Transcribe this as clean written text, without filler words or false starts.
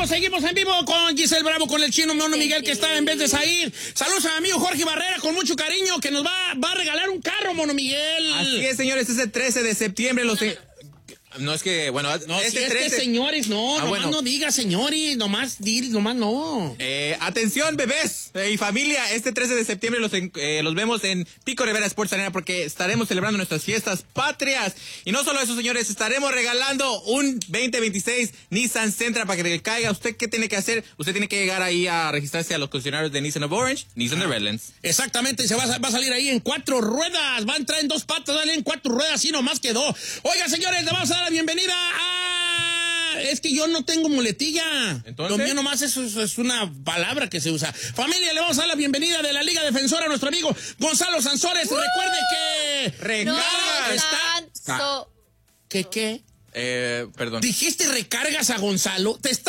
seguimos en vivo con Giselle Bravo, con el chino Mono Miguel, que está en vez de salir. Saludos a mi amigo Jorge Barrera, con mucho cariño, que nos va a regalar un carro, Mono Miguel. Así es, señores, es el 13 de septiembre. No, es que, bueno, no, si 13... señores, no, nomás bueno. No diga señores, nomás no. Atención, bebés y familia, este 13 de septiembre los vemos en Pico Rivera Sports Arena porque estaremos celebrando nuestras fiestas patrias. Y no solo eso, señores, estaremos regalando un 2026 Nissan Sentra para que le caiga. ¿Usted qué tiene que hacer? Usted tiene que llegar ahí a registrarse a los concesionarios de Nissan of Orange, Nissan de Redlands. Exactamente, se va a salir ahí en 4 ruedas, va a entrar en 2 patas, sale en 4 ruedas y nomás quedó. Oiga, señores, le vamos a dar la bienvenida a... Es que yo no tengo muletilla. ¿Entonces? Lo mío nomás es una palabra que se usa. Familia, le vamos a dar la bienvenida de la Liga Defensora a nuestro amigo Gonzalo Sansores. Recuerde que... Recarga está... ¿Qué? Perdón. ¿Dijiste recargas a Gonzalo? Te está